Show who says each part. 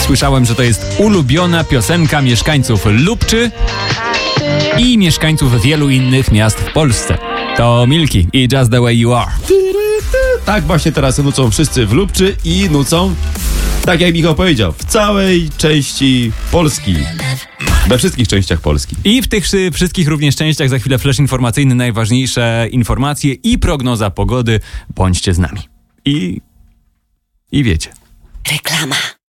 Speaker 1: Słyszałem, że to jest ulubiona piosenka mieszkańców Lubczy i mieszkańców wielu innych miast w Polsce. To Milki i Just the Way You Are.
Speaker 2: Tak właśnie teraz nucą wszyscy w Lubczy i nucą, tak jak Michał powiedział, w całej części Polski. We wszystkich częściach Polski.
Speaker 1: I w tych wszystkich również częściach za chwilę flash informacyjny, najważniejsze informacje i prognoza pogody. Bądźcie z nami. I wiecie.
Speaker 3: Reklama.